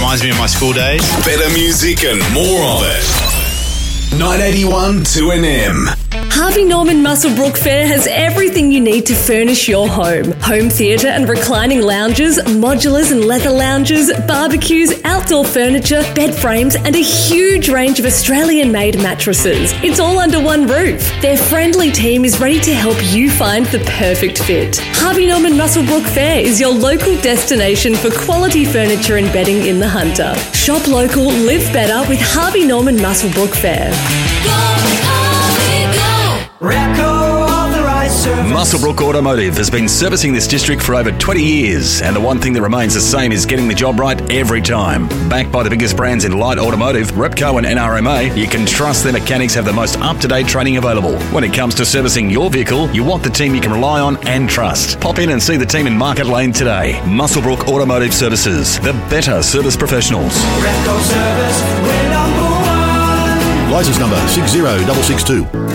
reminds me of my school days. Better music and more of it. 981 2NM. Harvey Norman Muswellbrook Fair has everything you need to furnish your home. Home theatre and reclining lounges, modulars and leather lounges, barbecues, outdoor furniture, bed frames and a huge range of Australian-made mattresses. It's all under one roof. Their friendly team is ready to help you find the perfect fit. Harvey Norman Muswellbrook Fair is your local destination for quality furniture and bedding in the Hunter. Shop local, live better with Harvey Norman Muswellbrook Fair. Muswellbrook Automotive has been servicing this district for over 20 years, and the one thing that remains the same is getting the job right every time. Backed by the biggest brands in light automotive, Repco and NRMA, you can trust their mechanics have the most up-to-date training available. When it comes to servicing your vehicle, you want the team you can rely on and trust. Pop in and see the team in Market Lane today. Muswellbrook Automotive Services, the better service professionals. Repco Service, we're number one. Licence number 60662.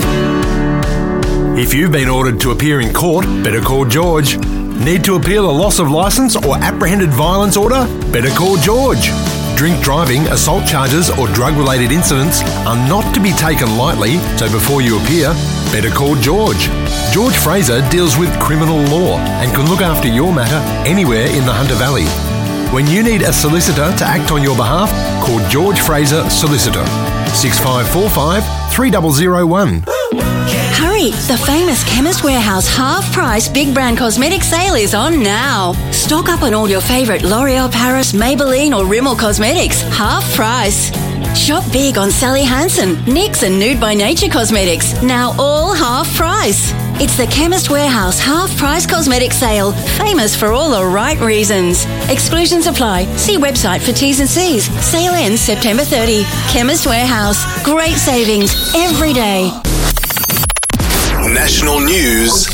If you've been ordered to appear in court, better call George. Need to appeal a loss of licence or apprehended violence order? Better call George. Drink driving, assault charges or drug-related incidents are not to be taken lightly, so before you appear, better call George. George Fraser deals with criminal law and can look after your matter anywhere in the Hunter Valley. When you need a solicitor to act on your behalf, call George Fraser Solicitor. 6545 3001. Hurry! The famous Chemist Warehouse half-price big brand cosmetic sale is on now. Stock up on all your favourite L'Oreal Paris, Maybelline or Rimmel cosmetics, half price. Shop big on Sally Hansen, NYX and Nude by Nature cosmetics, now all half price. It's the Chemist Warehouse half-price cosmetic sale, famous for all the right reasons. Exclusions apply. See website for T's and C's. Sale ends September 30. Chemist Warehouse. Great savings every day. National news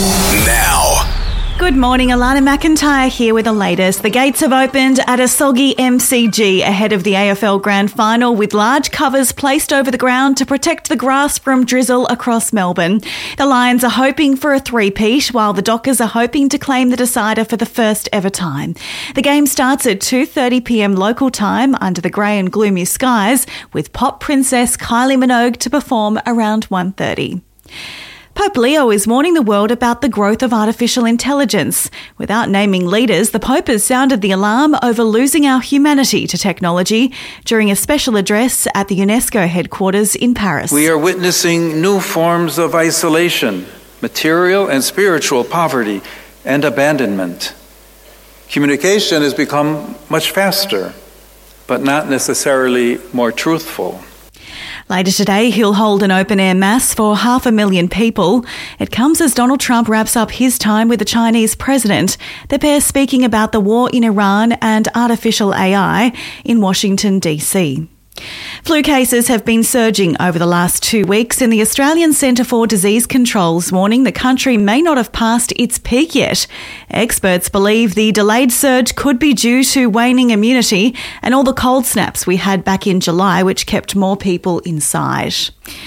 now. Good morning, Alana McIntyre here with the latest. The gates have opened at Asolgi MCG ahead of the AFL Grand Final with large covers placed over the ground to protect the grass from drizzle across Melbourne. The Lions are hoping for a three-peat while the Dockers are hoping to claim the decider for the first ever time. The game starts at 2:30pm local time under the grey and gloomy skies with pop princess Kylie Minogue to perform around 1:30. Pope Leo is warning the world about the growth of artificial intelligence. Without naming leaders, the Pope has sounded the alarm over losing our humanity to technology during a special address at the UNESCO headquarters in Paris. We are witnessing new forms of isolation, material and spiritual poverty, and abandonment. Communication has become much faster, but not necessarily more truthful. Later today, he'll hold an open-air mass for 500,000 people. It comes as Donald Trump wraps up his time with the Chinese president. The pair speaking about the war in Iran and artificial AI in Washington, D.C. Flu cases have been surging over the last 2 weeks, and the Australian Centre for Disease Control's warning the country may not have passed its peak yet. Experts believe the delayed surge could be due to waning immunity and all the cold snaps we had back in July, which kept more people inside.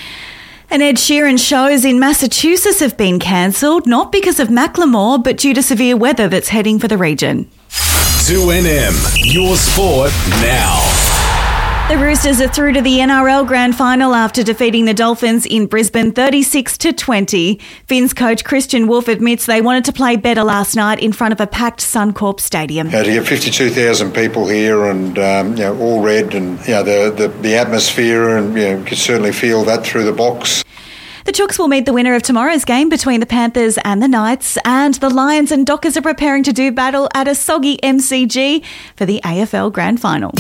And Ed Sheeran shows in Massachusetts have been cancelled, not because of Macklemore, but due to severe weather that's heading for the region. 2NM, your sport now. The Roosters are through to the NRL Grand Final after defeating the Dolphins in Brisbane 36-20. Finns coach Christian Wolf admits they wanted to play better last night in front of a packed Suncorp Stadium. To get 52,000 people here and all red and the atmosphere, and you could certainly feel that through the box. The Chooks will meet the winner of tomorrow's game between the Panthers and the Knights, and the Lions and Dockers are preparing to do battle at Asolgi MCG for the AFL Grand Final.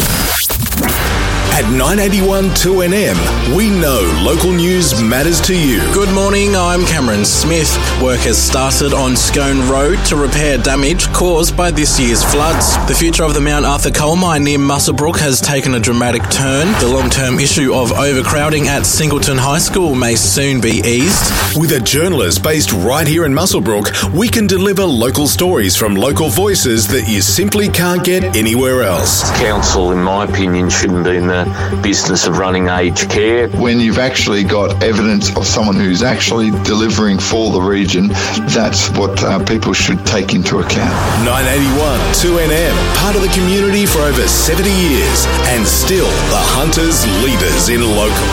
At 981 2NM, we know local news matters to you. Good morning, I'm Cameron Smith. Work has started on Scone Road to repair damage caused by this year's floods. The future of the Mount Arthur coal mine near Muswellbrook has taken a dramatic turn. The long-term issue of overcrowding at Singleton High School may soon be eased. With a journalist based right here in Muswellbrook, we can deliver local stories from local voices that you simply can't get anywhere else. Council, in my opinion, shouldn't be in the the business of running aged care. When you've actually got evidence of someone who's actually delivering for the region, that's what people should take into account. 981 2NM, part of the community for over 70 years and still the Hunters leaders in local.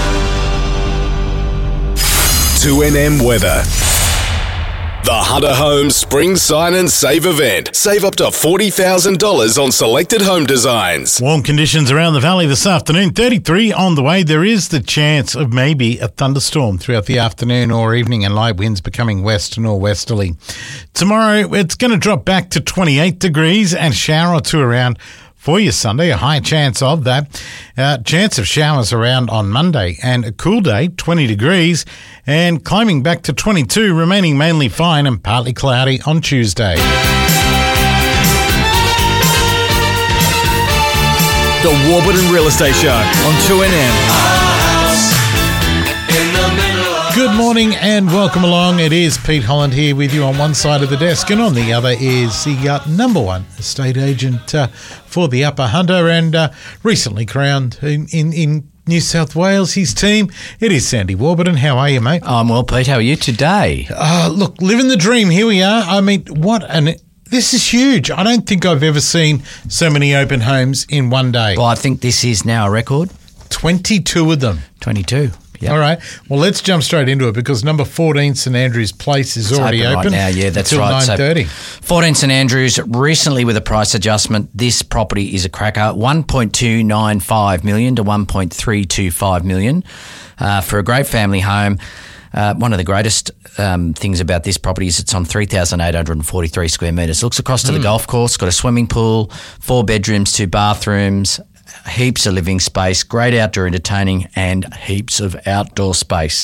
2NM weather. The Hunter Homes Spring Sign and Save event. Save up to $40,000 on selected home designs. Warm conditions around the valley this afternoon. 33 on the way. There is the chance of maybe a thunderstorm throughout the afternoon or evening, and light winds becoming west and northwesterly. Tomorrow, it's going to drop back to 28 degrees and a shower or two around for you Sunday, a high chance of that. Chance of showers around on Monday, and a cool day, 20 degrees, and climbing back to 22, remaining mainly fine and partly cloudy on Tuesday. The Warburton Real Estate Show on 2NM. Good morning and welcome along. It is Pete Holland here with you on one side of the desk, and on the other is the number one estate agent for the Upper Hunter, and recently crowned in New South Wales, his team. It is Sandy Warburton. How are you, mate? I'm well, Pete. How are you today? Look, living the dream. Here we are. I mean, this is huge. I don't think I've ever seen so many open homes in one day. Well, I think this is now a record. 22 of them. 22. Yep. All right. Well, let's jump straight into it because number 14 St Andrews Place is already open right now. Yeah, that's until right. 9:30. So 14 St Andrews, recently with a price adjustment, this property is a cracker. $1.295 million to $1.325 million for a great family home. One of the greatest things about this property is it's on 3,843 square metres. Looks across to the golf course, got a swimming pool, 4 bedrooms, 2 bathrooms, heaps of living space, great outdoor entertaining, and heaps of outdoor space.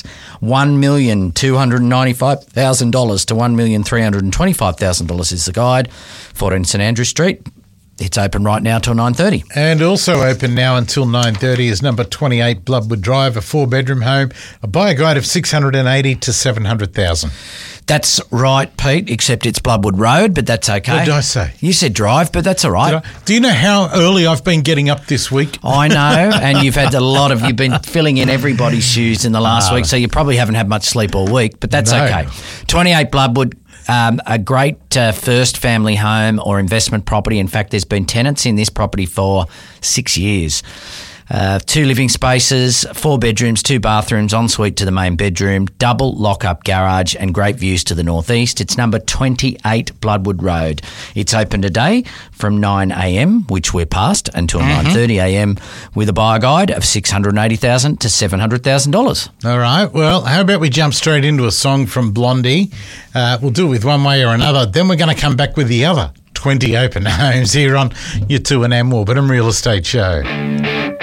$1,295,000 to $1,325,000 is the guide. 14 St Andrew Street. It's open right now till 9:30. And also open now until 9:30 is number 28 Bloodwood Drive, a 4-bedroom home, a buyer guide of $680,000 to $700,000. That's right, Pete, except it's Bloodwood Road, but that's okay. What did I say? You said drive, but that's all right. Do you know how early I've been getting up this week? I know, and you've been filling in everybody's shoes in the last week, so you probably haven't had much sleep all week, but that's okay. 28 Bloodwood, a great first family home or investment property. In fact, there's been tenants in this property for 6 years. 2 living spaces, 4 bedrooms, 2 bathrooms, ensuite to the main bedroom, double lock-up garage and great views to the northeast. It's number 28 Bloodwood Road. It's open today from 9 a.m, which we're past, until 9:30 a.m, with a buyer guide of $680,000 to $700,000. All right. Well, how about we jump straight into a song from Blondie? We'll do it with one way or another. Then we're going to come back with the other 20 open homes here on your 2NM Warburton Real Estate Show.